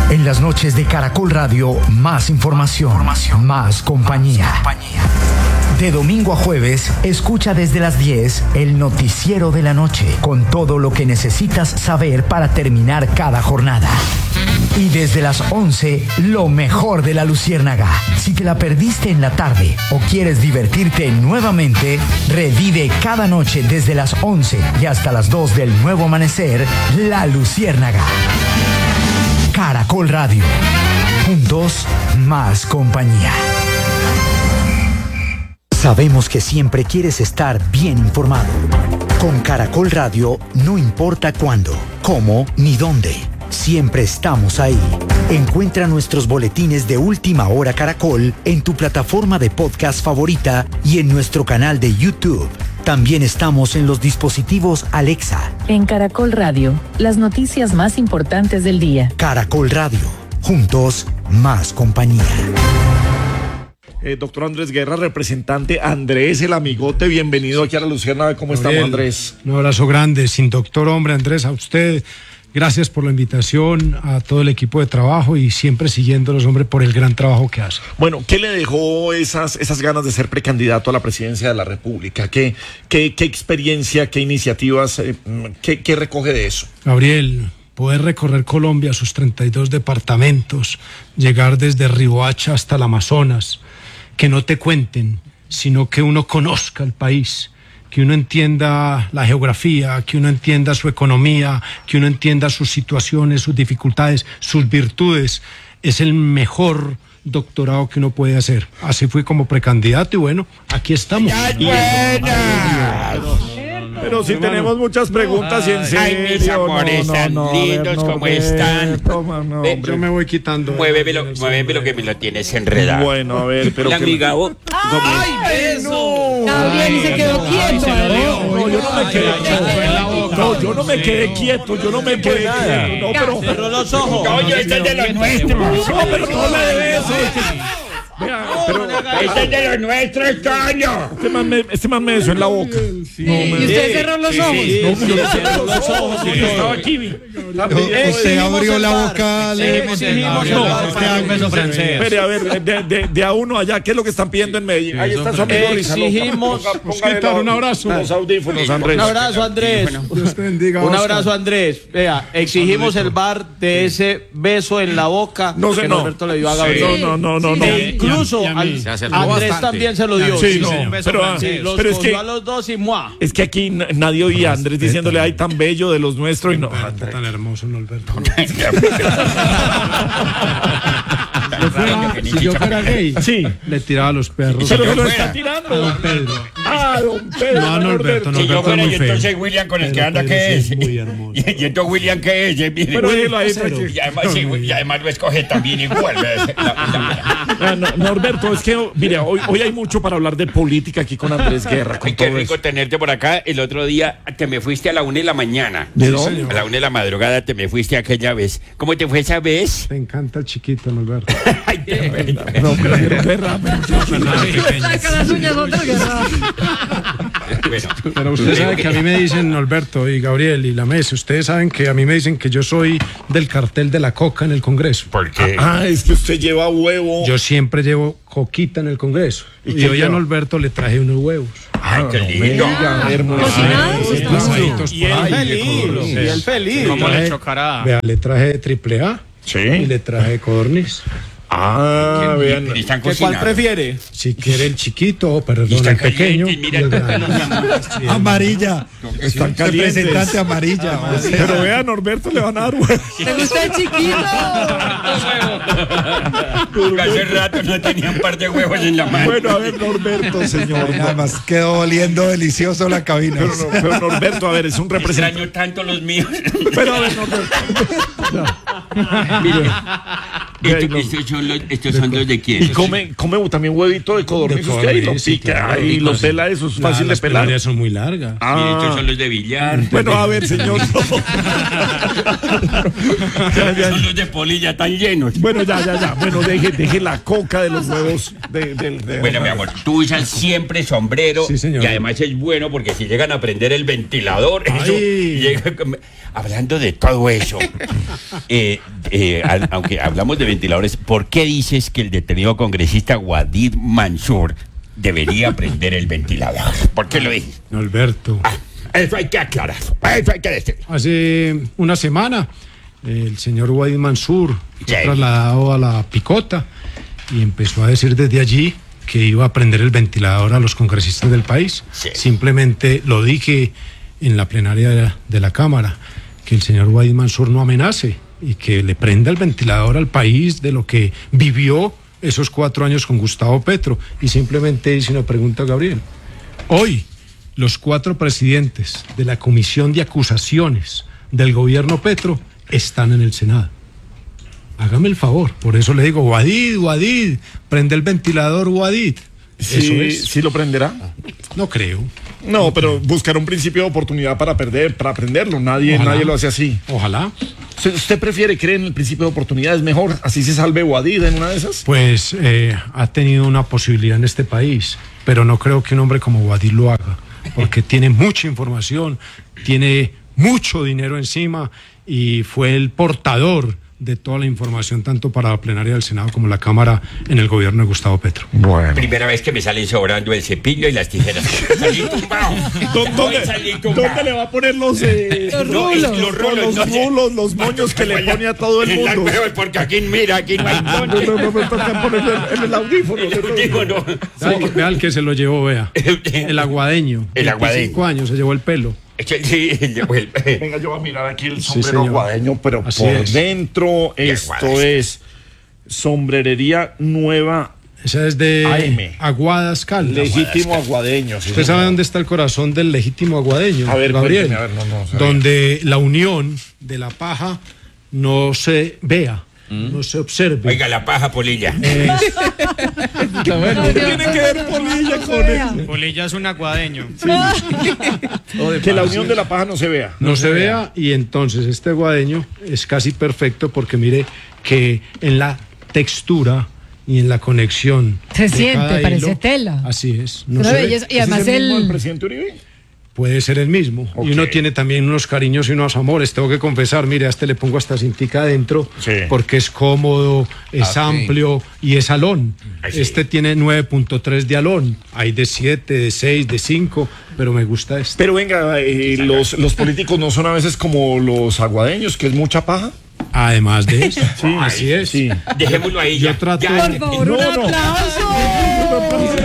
En las noches de Caracol Radio, más información, más compañía. De domingo a jueves, escucha desde las 10 el noticiero de la noche, con todo lo que necesitas saber para terminar cada jornada. Y desde las 11, lo mejor de La Luciérnaga. Si te la perdiste en la tarde o quieres divertirte nuevamente, revive cada noche desde las 11 y hasta las 2 del nuevo amanecer, La Luciérnaga. Caracol Radio. Juntos, más compañía. Sabemos que siempre quieres estar bien informado. Con Caracol Radio, no importa cuándo, cómo ni dónde. Siempre estamos ahí. Encuentra nuestros boletines de Última Hora Caracol en tu plataforma de podcast favorita y en nuestro canal de YouTube. También estamos en los dispositivos Alexa. En Caracol Radio, las noticias más importantes del día. Caracol Radio. Juntos, más compañía. Doctor Andrés Guerra, representante Andrés, el amigote, bienvenido aquí a La Luciérnaga. ¿Cómo estamos, Andrés? Un abrazo grande, sin doctor, hombre, Andrés, a usted. Gracias por la invitación, a todo el equipo de trabajo y siempre siguiéndolos, hombre, por el gran trabajo que hace. Bueno, ¿qué le dejó esas ganas de ser precandidato a la presidencia de la República? ¿Qué experiencia, qué iniciativas, qué recoge de eso? Gabriel, poder recorrer Colombia, sus 32 departamentos, llegar desde Riohacha hasta el Amazonas, que no te cuenten, sino que uno conozca el país, que uno entienda la geografía, que uno entienda su economía, que uno entienda sus situaciones, sus dificultades, sus virtudes, es el mejor doctorado que uno puede hacer. Así fui como precandidato y bueno, aquí estamos. Pero si tenemos muchas preguntas y en serio. Ay, mis amores tan lindos, ¿cómo están? Yo me voy quitando. Muévemelo que me lo tienes enredado. Bueno, a ver, pero... La amiga, ¡Ay, eso! Gabriel, y se quedó quieto. No, yo no me quedé quieto. No, yo no me quedé quieto. Yo no me quedé quieto. No, pero... Cerró los ojos. Oye, este es de los nuestros. No, pero no me debe eso. Vea, pero... Este es de los nuestros, Toño. Este man me besó en la boca. ¿Y usted cerró los ojos? No, yo no cerró los ojos. Estaba chibi. Usted abrió la boca. Espere, a ver, de a uno allá, ¿qué es lo que están pidiendo en Medellín? Ahí está su amigo Lisa. Exigimos... Un abrazo. Los audífonos, Andrés. Un abrazo, Andrés. Un abrazo, Andrés. Vea, exigimos el bar de ese beso en la boca que Norberto le dio a Gabriel. No. Incluso Andrés también se lo dio. Sí, no, pero es que a los dos y ¡mua! Es que aquí nadie oía a Andrés diciéndole ay tan bello de los nuestros y no. Tan hermoso, Norberto. Si yo fuera gay, sí, le tiraba a los perros. Pero se lo está tirando. A don Pedro. Don Pedro. No, Norberto Si yo fuera es muy yo, feo. entonces William con el que anda, ¿qué es? Muy hermoso. Y entonces William, ¿qué es? Mire. Pero déjelo ahí, Y además lo escoge también igual. Norberto, es que mira, hoy hay mucho para hablar de política aquí con Andrés Guerra. Con Qué todo rico eso. tenerte por acá. El otro día te me fuiste a la 1 de la mañana. ¿De dónde? A la 1 de la madrugada te me fuiste aquella vez. ¿Cómo te fue esa vez? Te encanta el chiquito, Norberto. Ay, qué bueno. No, pero Guerra. Saca las uñas otra Guerra. Pero usted sabe que a mí me dicen, Norberto y Gabriel y la mesa, ustedes saben que a mí me dicen que yo soy del cartel de la coca en el Congreso. ¿Por qué? Es que usted lleva huevo. Yo siempre llevo coquita en el Congreso. Y hoy a Norberto le traje unos huevos. Ay, qué lindo. ¿Cocinados? Y él feliz. ¿Cómo le chocará? Vea, le traje AAA Sí. y le traje codorniz. Vean. Están ¿Cuál cocinando. prefiere? Si quiere el chiquito, perdón, Están el pequeño. calientes, Y el grande. Amarilla. Están calientes. Representante amarilla. Pero vea, Norberto le van a dar huevo. ¿Te gusta el chiquito? Hace rato no tenía un par de huevos en la mano. Bueno, a ver, Norberto, señor. Nada más quedó oliendo delicioso la cabina. Pero Norberto, a ver, es un representante. Extraño tanto los míos. Pero a ver, Norberto. Estos son los de quién. Y come también huevito de codorniz. Usted ahí lo pica y lo pela, eso es fácil de Las pelar. penarias son muy largas. Estos son los de billar. Bueno, a ver, señor. Son los de polilla tan llenos. Bueno, ya. Bueno, deje la coca de los huevos. Bueno, mi amor, tú usas siempre sombrero. Sí, señor. Y además es bueno porque si llegan a prender el ventilador, eso Ay. llega. Hablando de todo eso, aunque hablamos de ventiladores, ¿por qué dices que el detenido congresista Wadid Mansur debería prender el ventilador? ¿Por qué lo dices? Alberto. Eso hay que aclarar, eso hay que decir. Hace una semana, el señor Wadid Mansur fue trasladado a la Picota y empezó a decir desde allí que iba a prender el ventilador a los congresistas del país. Sí. Simplemente lo dije en la plenaria de la Cámara, que el señor Wadid Mansur no amenace y que le prenda el ventilador al país de lo que vivió esos 4 años con Gustavo Petro. Y simplemente hice una pregunta a Gabriel. Hoy, los 4 presidentes de la Comisión de Acusaciones del gobierno Petro están en el Senado. Hágame el favor, por eso le digo, Wadid, prende el ventilador, Wadid. Sí, Eso es. ¿Sí lo prenderá? No creo. No, pero buscar un principio de oportunidad para aprenderlo. Nadie lo hace así. Ojalá. ¿Usted prefiere creer en el principio de oportunidad? ¿Es mejor? ¿Así se salve Wadid en una de esas? Pues ha tenido una posibilidad en este país, pero no creo que un hombre como Wadid lo haga, porque tiene mucha información, tiene mucho dinero encima y fue el portador de toda la información tanto para la plenaria del Senado como la Cámara en el gobierno de Gustavo Petro. Bueno. Primera vez que me salen sobrando el cepillo y las tijeras. Salí tumbado. ¿Dónde le va a poner los rulos, los moños que le pone a todo el mundo? Porque aquí, mira, aquí no hay moños. No me toca ponerle en el audífono. Vea el que se lo llevó, vea. El aguadeño. El aguadeño. 25 años se llevó el pelo. Sí, Venga, yo voy a mirar aquí el sombrero aguadeño, pero así por es. dentro esto es sombrerería nueva. Esa es de AM. Aguadas Caldas. Legítimo aguadeño. Sí, ¿Usted sabe dónde está el corazón del legítimo aguadeño? A ver, Gabriel. cuénteme, a ver, no sabía. Donde la unión de la paja no se vea, no se observe. Oiga, la paja, Polilla. Tiene que ver Polilla con él. Polilla es un aguadeño. Que la unión de la paja no se vea. No se vea, y entonces este aguadeño es casi perfecto porque mire que en la textura y en la conexión Se de siente, cada parece hilo, tela. así es. No Una se ve. belleza. Y ¿Ese además es el mismo del el... presidente Uribe? Puede ser el mismo. Ok. Y uno tiene también unos cariños y unos amores. Tengo que confesar, mire, a este le pongo hasta cintica adentro Sí. porque es cómodo, es amplio y es alón. Así. Este tiene 9.3 de alón. Hay de 7, de 6, de 5, pero me gusta este. Pero venga, los políticos no son a veces como los aguadeños, que es mucha paja. Además de eso, así es. Sí. Dejémoslo ahí. Yo Ya. trato Ya. de- Por favor, un aplauso.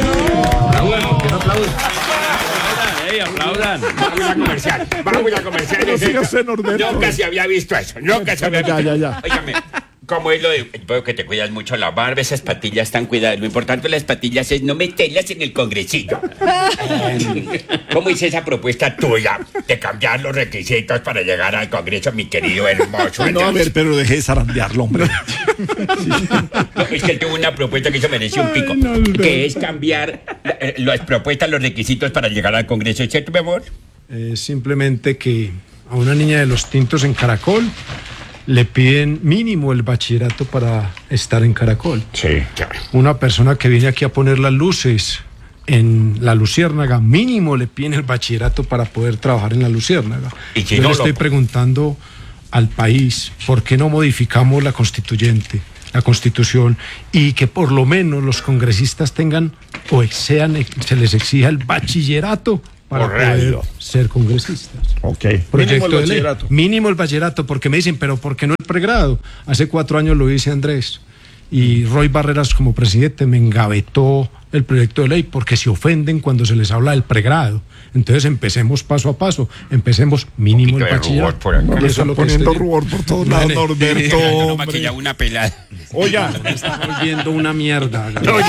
Aplaudan. Vamos a comercial. Vamos a comercial. Pero sígase, Norberto. Nunca se había visto eso. Nunca se había visto. Ya. Óigame, ¿cómo es lo de...? Veo que te cuidas mucho la barba, esas patillas están cuidadas. Lo importante de las patillas es no meterlas en el congresillo. ¿Cómo hice esa propuesta tuya de cambiar los requisitos para llegar al Congreso, mi querido hermoso? No, a ver, pero deje de zarandearlo, hombre. No, es que él tuvo una propuesta que eso mereció un pico, que es cambiar las propuestas, los requisitos para llegar al Congreso, ¿cierto, mi amor? simplemente que a una niña de los tintos en Caracol le piden mínimo el bachillerato para estar en Caracol. Sí. Una persona que viene aquí a poner las luces en la Luciérnaga, mínimo le piden el bachillerato para poder trabajar en la Luciérnaga. Y si Yo no le lo- estoy preguntando al país, ¿por qué no modificamos la constituyente, la constitución, y que por lo menos los congresistas tengan o se les exija el bachillerato para Por poder radio. ser congresistas? Ok. Proyecto de ley. bachillerato. Mínimo el bachillerato, porque me dicen, pero ¿por qué no el pregrado? Hace 4 años lo hice Andrés, y Roy Barreras como presidente me engavetó el proyecto de ley porque se ofenden cuando se les habla del pregrado. Entonces empecemos paso a paso, empecemos mínimo el Un poquito de rubor bachillerato. por acá. Y Le eso es están lo que poniendo estoy- rubor por todos lados, Norberto, No hombre. maquilla una pelada. Oiga, Está volviendo una mierda.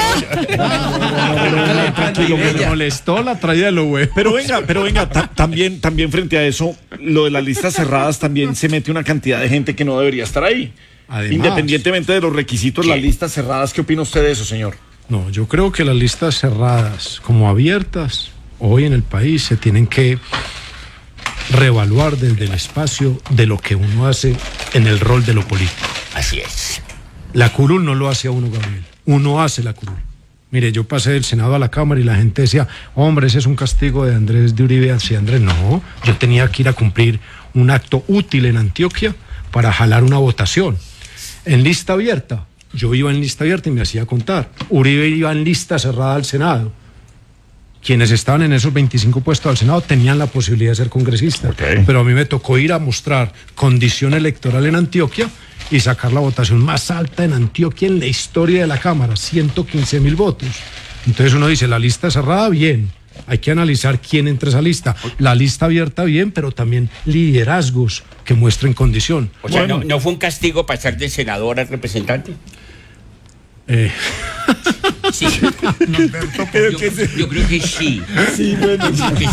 tranquilo, Me molestó la traída de lo güey. pero venga, también frente a eso, lo de las listas cerradas también se mete una cantidad de gente que no debería estar ahí. Además. Independientemente de los requisitos, las listas cerradas, ¿qué opina usted de eso, señor? No, yo creo que las listas cerradas como abiertas hoy en el país se tienen que reevaluar desde el espacio de lo que uno hace en el rol de lo político. Así es. La curul no lo hace a uno, Gabriel. Uno hace la curul. Mire, yo pasé del Senado a la Cámara y la gente decía, hombre, ese es un castigo de Andrés de Uribe hacia Andrés. No, yo tenía que ir a cumplir un acto útil en Antioquia para jalar una votación. En lista abierta, yo iba en lista abierta y me hacía contar. Uribe iba en lista cerrada al Senado. Quienes estaban en esos 25 puestos al Senado tenían la posibilidad de ser congresistas. Pero a mí me tocó ir a mostrar condición electoral en Antioquia y sacar la votación más alta en Antioquia en la historia de la Cámara, 115.000 votos. Entonces uno dice, la lista cerrada, bien. Hay que analizar quién entra a esa lista. La lista abierta, bien, pero también liderazgos que muestren condición. O sea, ¿no fue un castigo pasar de senador a representante? Sí. Yo creo que sí. Sí, bueno.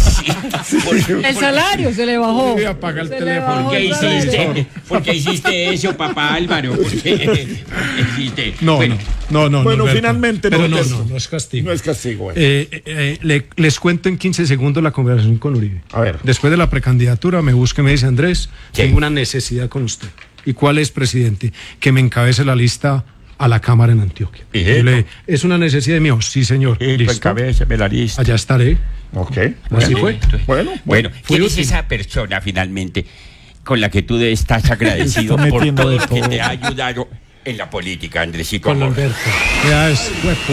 El salario se le bajó. Voy a pagar el teléfono. ¿Por qué hiciste eso, papá Álvaro? ¿Por qué hiciste? No. Bueno, Alberto. finalmente pero no es castigo. No es castigo. Les cuento en 15 segundos la conversación con Uribe. A ver. Después de la precandidatura me busca y me dice, Andrés, tengo una necesidad con usted. ¿Y cuál es, presidente? Que me encabece la lista a la Cámara en Antioquia. ¿Es una necesidad mía? Sí, señor. Listo. Encabéceme la lista. Allá estaré. Ok. Así fue. Bueno, ¿quién es esa persona finalmente con la que tú estás agradecido por todo lo que te ha ayudado en la política, Andresito? Con Alberto. Ya es.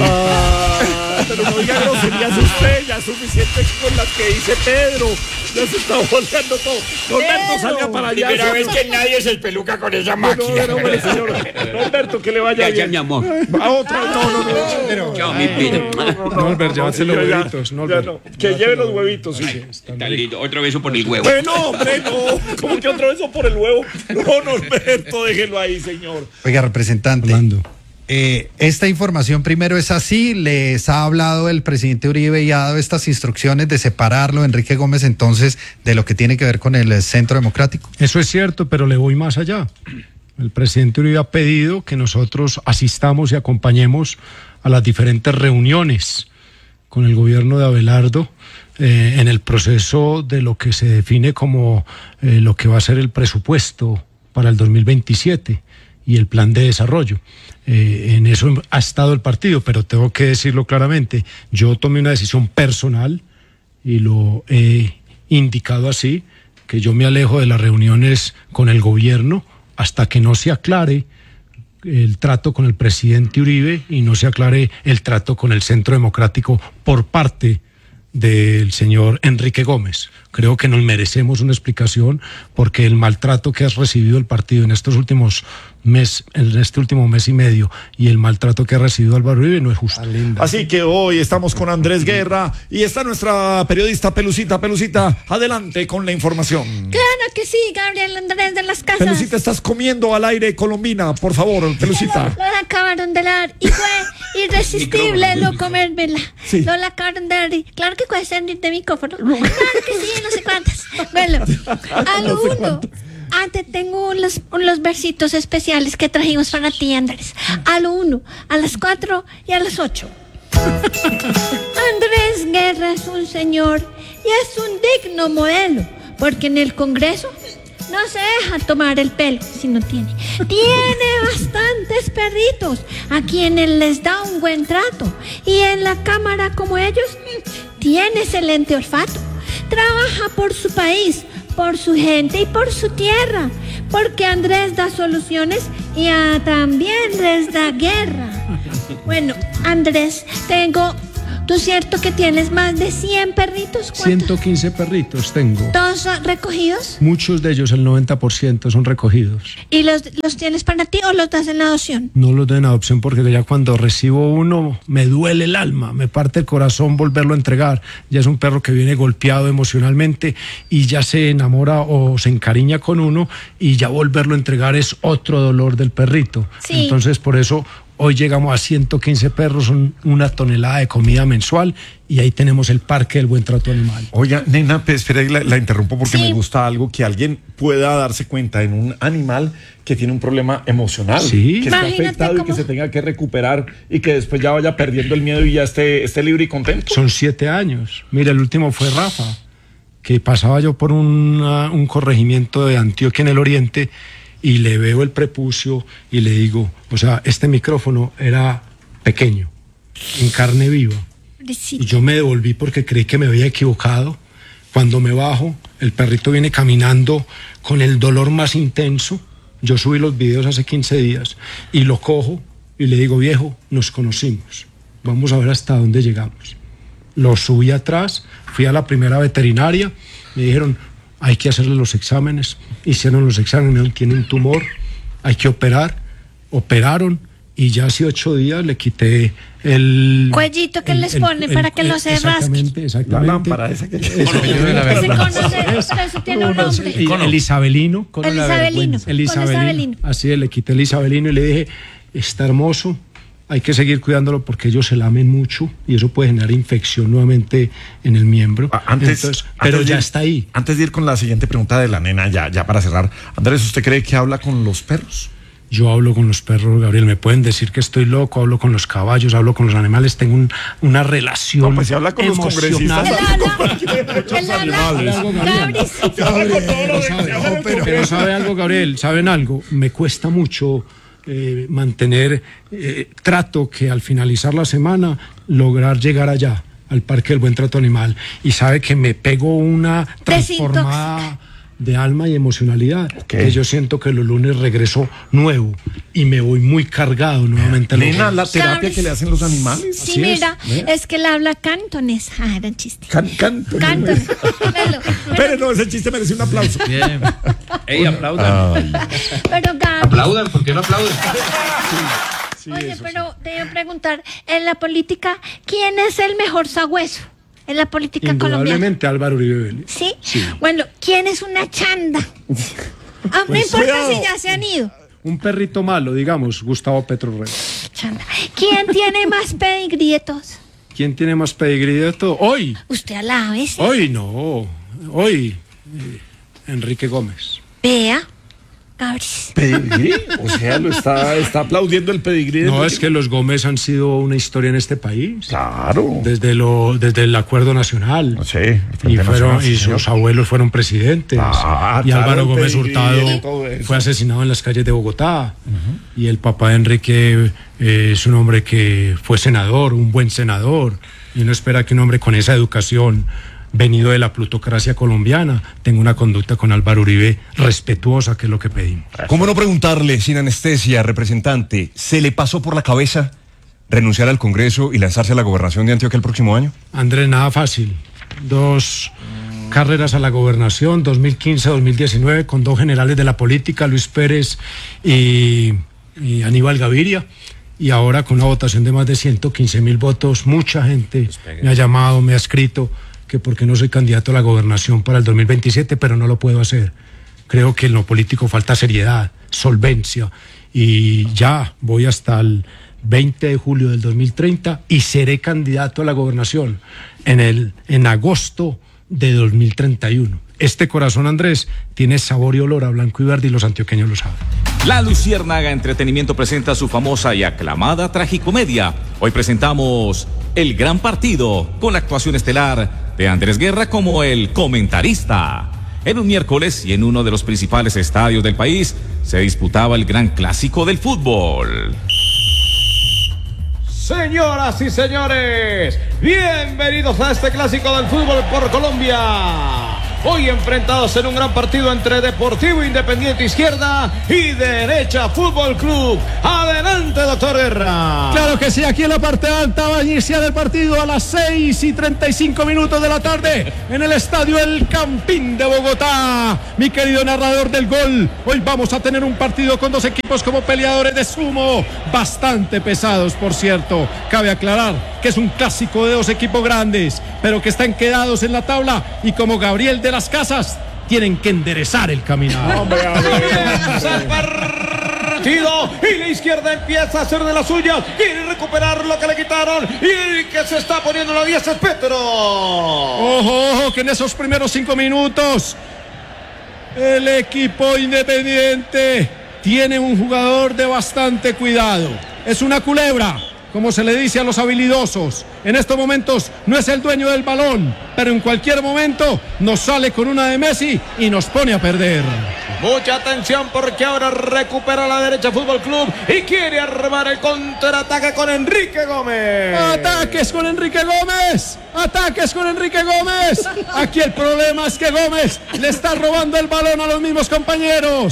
Pero no diga groserías usted, ya es suficiente con las que dice Pedro. Ya se está volteando todo. Norberto, salga para allá. Primera vez que nadie se espeluca con esa máquina. Bueno, señor. Norberto, que le vaya bien. Ya, mi amor. A otra. No. Chao, mi vida. No, Alberto, llévate los huevitos. No, que lleve los huevitos, sí. Está lindo. Otro beso por el huevo. Bueno, hombre, no. ¿Cómo que otro beso por el huevo? No, Norberto, déjelo ahí, señor. Oiga, representante. Orlando. Esta información primero es así, les ha hablado el presidente Uribe y ha dado estas instrucciones de separarlo, Enrique Gómez, entonces, de lo que tiene que ver con el Centro Democrático. Eso es cierto, pero le voy más allá. El presidente Uribe ha pedido que nosotros asistamos y acompañemos a las diferentes reuniones con el gobierno de Abelardo en el proceso de lo que se define como lo que va a ser el presupuesto para el 2027 y el plan de desarrollo. En eso ha estado el partido, pero tengo que decirlo claramente, yo tomé una decisión personal y lo he indicado así, que yo me alejo de las reuniones con el gobierno hasta que no se aclare el trato con el presidente Uribe y no se aclare el trato con el Centro Democrático por parte del señor Enrique Gómez. Creo que nos merecemos una explicación porque el maltrato que ha recibido el partido en este último mes y medio y el maltrato que ha recibido Álvaro Uribe no es justo. Así que hoy estamos con Andrés Guerra y está nuestra periodista Pelucita. Pelucita, adelante con la información. Claro que sí, Gabriel Andrés de las Casas. Pelucita, estás comiendo al aire Colombina, por favor, Pelucita. Lo acabaron de dar y fue irresistible no comérmela. Sí. Lo acabaron de dar. Claro que puede ser de micrófono. Claro que sí, no sé cuántas. Bueno, al uno. Antes tengo unos versitos especiales que trajimos para ti, Andrés. Al 1, a las 4 y a las 8. Andrés Guerra es un señor y es un digno modelo, porque en el Congreso no se deja tomar el pelo si no tiene. Tiene bastantes perritos a quienes les da un buen trato. Y en la Cámara, como ellos, tiene excelente olfato. Trabaja por su país, por su gente y por su tierra, porque Andrés da soluciones y también les da guerra. Bueno, Andrés, ¿tú cierto que tienes más de 100 perritos? 115 perritos tengo. ¿Todos son recogidos? Muchos de ellos, el 90% son recogidos. ¿Y los tienes para ti o los das en adopción? No los doy en adopción porque ya cuando recibo uno me duele el alma, me parte el corazón volverlo a entregar. Ya es un perro que viene golpeado emocionalmente y ya se enamora o se encariña con uno y ya volverlo a entregar es otro dolor del perrito. Sí. Entonces por eso hoy llegamos a 115 perros, son 1 tonelada de comida mensual y ahí tenemos el Parque del Buen Trato Animal. Oiga, nena, espera, la interrumpo porque sí, me gusta algo, que alguien pueda darse cuenta en un animal que tiene un problema emocional, sí, que está afectado y que se tenga que recuperar y que después ya vaya perdiendo el miedo y ya esté libre y contento. Son 7 años. Mira, el último fue Rafa, que pasaba yo por un corregimiento de Antioquia en el oriente y le veo el prepucio y le digo, o sea, este micrófono era pequeño, en carne viva. Sí. Y yo me devolví porque creí que me había equivocado. Cuando me bajo, el perrito viene caminando con el dolor más intenso Yo subí los videos hace 15 días y lo cojo y le digo, viejo, nos conocimos, vamos a ver hasta dónde llegamos. Lo subí atrás, fui a la primera veterinaria, me dijeron, hay que hacerle los exámenes, hicieron los exámenes, me dijeron, tiene un tumor, hay que operar, operaron y ya hace 8 días le quité el... Cuellito que les pone para que no se rasque. Exactamente. La lámpara esa que... Eso tiene un nombre. El isabelino. El isabelino. Así le quité el isabelino y le dije, está hermoso, hay que seguir cuidándolo porque ellos se lamen mucho y eso puede generar infección nuevamente en el miembro. Pero ya está ahí. Antes de ir con la siguiente pregunta de la nena, ya para cerrar, Andrés, ¿usted cree que habla con los perros? Yo hablo con los perros, Gabriel, me pueden decir que estoy loco, hablo con los caballos, hablo con los animales, tengo una relación. No, pues si habla con los congresistas. Pero sabe algo, Gabriel, ¿saben algo? Me cuesta mucho mantener, trato que al finalizar la semana lograr llegar allá, al Parque del Buen Trato Animal, y sabe que me pego una transformada de alma y emocionalidad, que yo siento que los lunes regreso nuevo y me voy muy cargado nuevamente. Nena, la terapia que le hacen los animales. Sí, mira, es que él habla cantones. Ah, era un chiste. Cantones. Pero no, ese chiste merece un aplauso. Bien. Ey, aplaudan. Pero Gaby, aplaudan, ¿por qué no aplauden? Sí, oye, pero te iba a preguntar, en la política, ¿quién es el mejor sagüeso? En la política colombiana. Indudablemente Álvaro Uribe Vélez. ¿Sí? Bueno, ¿quién es una chanda? No importa si ya se han ido. Un perrito malo, digamos, Gustavo Petro Reyes. Chanda. ¿Quién tiene más pedigrí de todos? ¿Quién tiene más pedigrí de todo? Hoy. Usted alabe, ¿sí? Hoy no. Hoy, Enrique Gómez. Vea. Cabris. ¿Pedigrí? O sea, lo está aplaudiendo el pedigrí. No, es que los Gómez han sido una historia en este país. Claro. Desde el Acuerdo Nacional. Sí. Y sus abuelos fueron presidentes. Y Álvaro Gómez Hurtado fue asesinado en las calles de Bogotá. Y el papá de Enrique es un hombre que fue senador, un buen senador. Y uno espera que un hombre con esa educación, venido de la plutocracia colombiana, tengo una conducta con Álvaro Uribe respetuosa, que es lo que pedimos. ¿Cómo no preguntarle, sin anestesia, representante, ¿se le pasó por la cabeza renunciar al Congreso y lanzarse a la gobernación de Antioquia el próximo año? Andrés, nada fácil. 2 carreras a la gobernación, 2015-2019, con 2 generales de la política, Luis Pérez y Aníbal Gaviria. Y ahora con una votación de más de 115.000 votos, mucha gente me ha llamado, me ha escrito que porque no soy candidato a la gobernación para el 2027, pero no lo puedo hacer. Creo que en lo político falta seriedad, solvencia, y ya voy hasta el 20 de julio del 2030 y seré candidato a la gobernación en agosto de 2031. Este corazón, Andrés, tiene sabor y olor a blanco y verde y los antioqueños lo saben. La Luciérnaga Entretenimiento presenta su famosa y aclamada tragicomedia. Hoy presentamos El Gran Partido, con la actuación estelar de Andrés Guerra como el comentarista. En un miércoles y en uno de los principales estadios del país se disputaba el gran clásico del fútbol. Señoras y señores, bienvenidos a este clásico del fútbol por Colombia. Hoy enfrentados en un gran partido entre Deportivo Independiente Izquierda y Derecha Fútbol Club. Adelante, doctor Guerra. Claro que sí, aquí en la parte alta va a iniciar el partido a las 6:35 de la tarde en el estadio El Campín de Bogotá. Mi querido narrador del gol, hoy vamos a tener un partido con 2 equipos como peleadores de sumo, bastante pesados, por cierto. Cabe aclarar que es un clásico de 2 equipos grandes, pero que están quedados en la tabla y como Gabriel de las Casas tienen que enderezar el camino. Comienza el partido y la izquierda empieza a hacer de las suyas, quiere recuperar lo que le quitaron y el que se está poniendo la 10 es Petro. Ojo, que en esos primeros 5 minutos el equipo Independiente tiene un jugador de bastante cuidado. Es una culebra, como se le dice a los habilidosos. En estos momentos no es el dueño del balón, pero en cualquier momento nos sale con una de Messi y nos pone a perder. Mucha atención porque ahora recupera la Derecha Fútbol Club y quiere armar el contraataque con Enrique Gómez. ¡Ataques con Enrique Gómez! ¡Ataques con Enrique Gómez! Aquí el problema es que Gómez le está robando el balón a los mismos compañeros.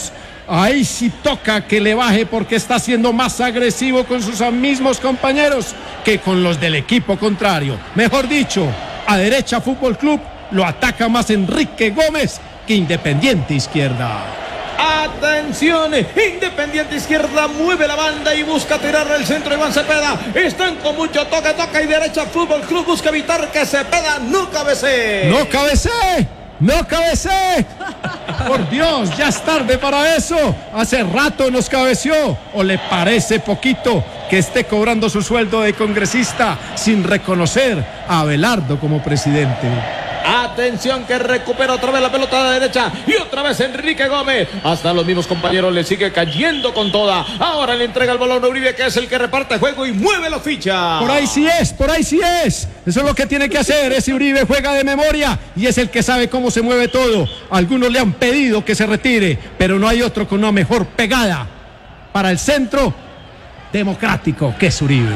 ahí sí toca que le baje porque está siendo más agresivo con sus mismos compañeros que con los del equipo contrario. Mejor dicho, a Derecha Fútbol Club lo ataca más Enrique Gómez que Independiente Izquierda. Atención, Independiente Izquierda mueve la banda y busca tirar el centro. Iván Cepeda, están con mucho toca y Derecha Fútbol Club busca evitar que Cepeda no cabecee. ¡No cabecee! ¡No cabecee! Por Dios, ya es tarde para eso. Hace rato nos cabeció. ¿O le parece poquito que esté cobrando su sueldo de congresista sin reconocer a Abelardo como presidente? Atención que recupera otra vez la pelota de la derecha y otra vez Enrique Gómez. Hasta los mismos compañeros le sigue cayendo con toda. Ahora le entrega el balón a Uribe, que es el que reparte juego y mueve la ficha. Por ahí sí es, por ahí sí es. Eso es lo que tiene que hacer. Ese Uribe juega de memoria y es el que sabe cómo se mueve todo. Algunos le han pedido que se retire, pero no hay otro con una mejor pegada para el centro democrático que es Uribe.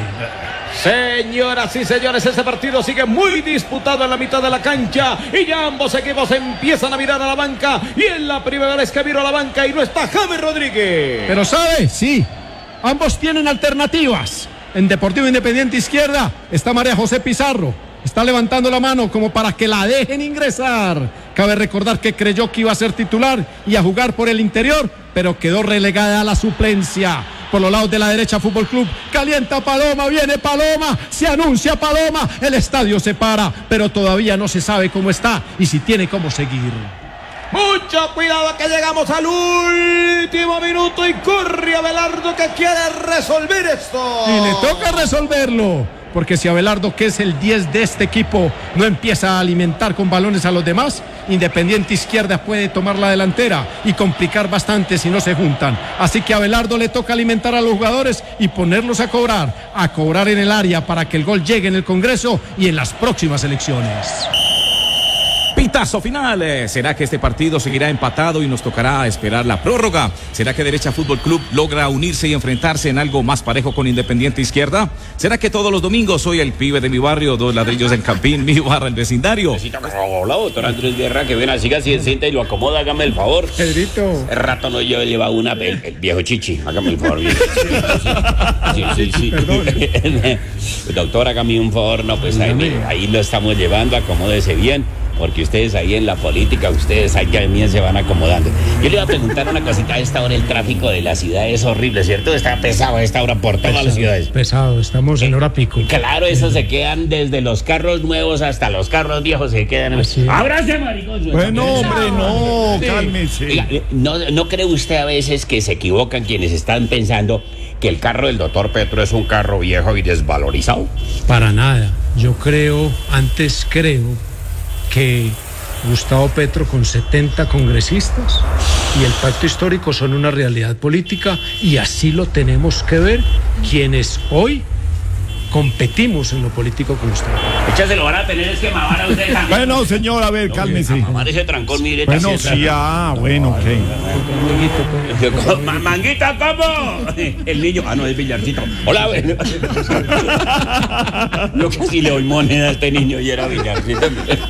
Señoras y señores, este partido sigue muy disputado en la mitad de la cancha y ya ambos equipos empiezan a mirar a la banca y es la primera vez que miro a la banca y no está James Rodríguez. Pero ¿sabe? Sí, ambos tienen alternativas. En Deportivo Independiente Izquierda está María José Pizarro. Está levantando la mano como para que la dejen ingresar. Cabe recordar que creyó que iba a ser titular y a jugar por el interior, pero quedó relegada a la suplencia. Por los lados de la derecha, Fútbol Club calienta Paloma, viene Paloma, se anuncia Paloma, el estadio se para, pero todavía no se sabe cómo está y si tiene cómo seguir. Mucho cuidado que llegamos al último minuto y corre Abelardo que quiere resolver esto. Y le toca resolverlo. Porque si Abelardo, que es el 10 de este equipo, no empieza a alimentar con balones a los demás, Independiente Izquierda puede tomar la delantera y complicar bastante si no se juntan. Así que a Abelardo le toca alimentar a los jugadores y ponerlos a cobrar en el área para que el gol llegue en el Congreso y en las próximas elecciones. Pitazo final. ¿Será que este partido seguirá empatado y nos tocará esperar la prórroga? ¿Será que Derecha Fútbol Club logra unirse y enfrentarse en algo más parejo con Independiente Izquierda? ¿Será que todos los domingos soy el pibe de mi barrio, 2 ladrillos en Campín, mi barra, el vecindario? Hola, doctor Andrés Guerra, que ven, siga así, sienta y lo acomoda, hágame el favor. Pedrito. El rato no yo lleva el viejo Chichi, hágame el favor. Sí. Doctor, hágame un favor, no, pues ahí lo estamos llevando, acomódese bien. Porque ustedes ahí en la política, ustedes ahí también se van acomodando. Yo le iba a preguntar una cosita. A esta hora el tráfico de la ciudad es horrible, ¿cierto? Está pesado a esta hora por todas las ciudades. Pesado, estamos en hora pico. Claro, eso se quedan desde los carros nuevos hasta los carros viejos, se quedan. ¡Ábrase, maricón! Bueno, hombre, no, cálmese. Oiga, ¿no cree usted a veces que se equivocan quienes están pensando que el carro del doctor Petro es un carro viejo y desvalorizado? Para nada. Yo creo que Gustavo Petro con 70 congresistas y el pacto histórico son una realidad política y así lo tenemos que ver quienes hoy competimos en lo político con usted. Se lo van a tener es que mamar a ustedes también. Bueno, señor, a ver, cálmese. Mamar ese trancón, mire. Bueno, sí, bueno, ok. ¿Manguita cómo? El niño, no, es Villarcito. Hola, bueno. Yo casi le doy moneda a este niño y era Villarcito.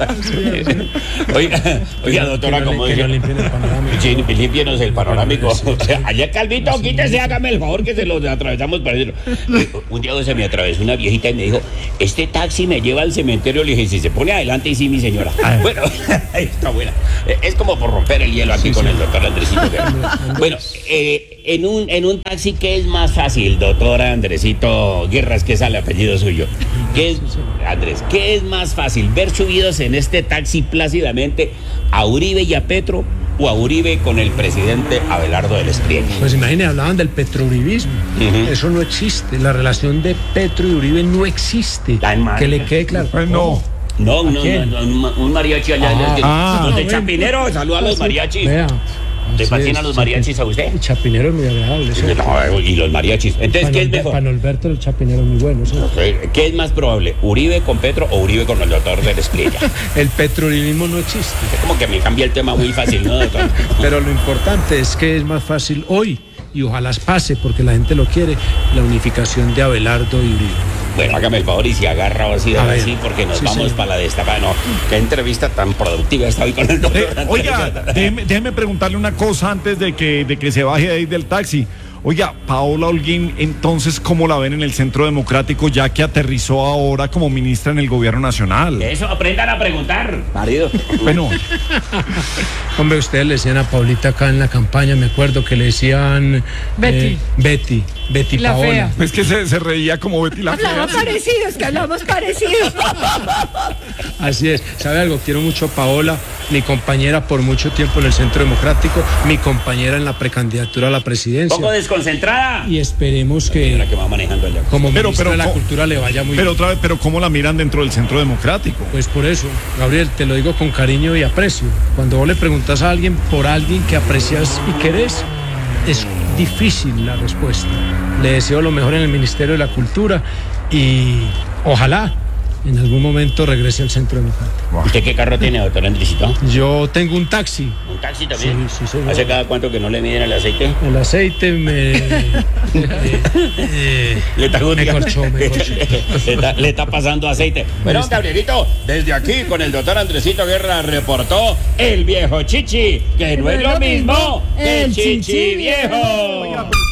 Oiga, doctora, como dice. Sí, límpienos el panorámico. O sea, allá Calvito, quítese, hágame el favor que se lo atravesamos para decirlo. Un día se me atravesó una viejita y me dijo, este taxi me lleva al cementerio. Le dije, si se pone adelante, y sí, mi señora. Bueno, ahí está buena. Es como por romper el hielo aquí con el doctor Andresito. Bueno, en un taxi, ¿qué es más fácil, doctor Andresito Guerras, que es el apellido suyo? Andrés, ¿qué es más fácil? ¿Ver subidos en este taxi plácidamente a Uribe y a Petro o a Uribe con el presidente Abelardo del Espriella? Pues imagínate, hablaban del petrouribismo. Eso no existe. La relación de Petro y Uribe no existe. Que le quede claro. Pues no. No, un mariachi allá. Los de Chapinero, saluda a los mariachis. Vea. ¿Le fascinan los mariachis a usted? El Chapinero es muy agradable. ¿Sí? No, y los mariachis. Entonces, ¿qué es mejor? Para Norberto, el Chapinero es muy bueno. ¿Sí? ¿Qué es más probable? ¿Uribe con Petro o Uribe con el doctor del Espriella? El petrouribismo no existe. Es como que me cambia el tema muy fácil, ¿no, doctor? Pero lo importante es que es más fácil hoy, y ojalá pase, porque la gente lo quiere, la unificación de Abelardo y Uribe. Bueno, hágame el favor y si agarra así, porque nos vamos para la destapada. No, qué entrevista tan productiva está hoy con el doctor. Oiga, déjeme preguntarle una cosa antes de que se baje ahí del taxi. Oiga, Paola Holguín, entonces, ¿cómo la ven en el Centro Democrático ya que aterrizó ahora como ministra en el gobierno nacional? Eso, aprendan a preguntar, marido. Bueno. Hombre, ustedes le decían a Paulita acá en la campaña, me acuerdo que le decían... Betty la Paola. fea. Es que se reía como Betty la fea. Hablamos parecidos, que hablamos parecidos. Así es. ¿Sabe algo? Quiero mucho a Paola, mi compañera por mucho tiempo en el Centro Democrático, mi compañera en la precandidatura a la presidencia. Poco desconcentrada. Y esperemos que va manejando allá. Como ministra de la Cultura le vaya muy bien. Otra vez, pero ¿cómo la miran dentro del Centro Democrático? Pues por eso, Gabriel, te lo digo con cariño y aprecio. Cuando vos le preguntas a alguien por alguien que aprecias y querés, es difícil la respuesta. Le deseo lo mejor en el Ministerio de la Cultura y ojalá en algún momento regrese al Centro Democrático. ¿Usted qué carro tiene, doctor Andresito? Yo tengo un taxi. ¿Un taxi también? Sí, señor. ¿Hace cada cuánto que no le miden el aceite? El aceite me corchó. Le está pasando aceite. Bueno, Gabrielito, desde aquí con el doctor Andresito Guerra reportó el viejo Chichi, que no es lo mismo que el Chichi viejo.